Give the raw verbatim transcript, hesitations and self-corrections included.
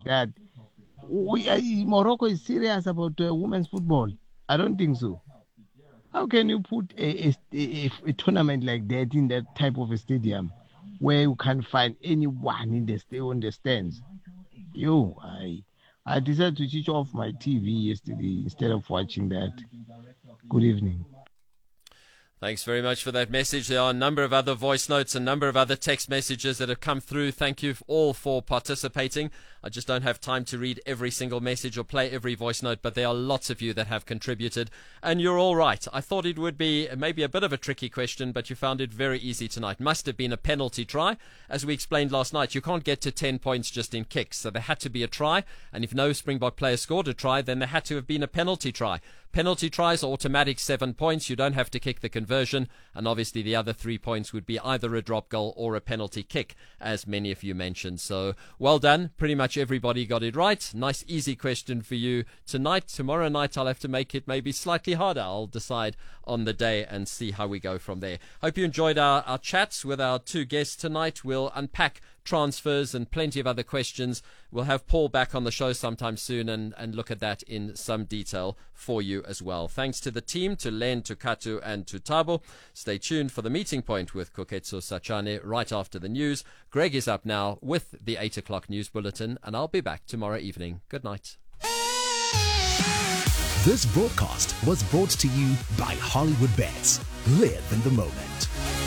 that. We, uh, Morocco is serious about uh, women's football. I don't think so. How can you put a, a, a, a tournament like that in that type of a stadium where you can't find anyone in the stay on the stands? Yo, I I decided to switch off my T V yesterday instead of watching that. Good evening. Thanks very much for that message. There are a number of other voice notes, a number of other text messages that have come through. Thank you all for participating. I just don't have time to read every single message or play every voice note, but there are lots of you that have contributed, and you're all right. I thought it would be maybe a bit of a tricky question, but you found it very easy tonight. Must have been a penalty try. As we explained last night, you can't get to ten points just in kicks, so there had to be a try, and if no Springbok player scored a try, then there had to have been a penalty try. Penalty tries are automatic seven points. You don't have to kick the conversion, and obviously the other three points would be either a drop goal or a penalty kick, as many of you mentioned. So well done. Pretty much everybody got it right. Nice easy question for you tonight. Tomorrow night I'll have to make it maybe slightly harder. I'll decide on the day and see how we go from there. Hope you enjoyed our, our chats with our two guests tonight. We'll unpack transfers and plenty of other questions. We'll have Paul back on the show sometime soon and, and look at that in some detail for you as well. Thanks to the team, to Len, to Katu, and to Tabo. Stay tuned for the meeting point with Koketso Sachane right after the news. Greg is up now with the eight o'clock news bulletin, and I'll be back tomorrow evening. Good night. This broadcast was brought to you by Hollywood Bets. Live in the moment.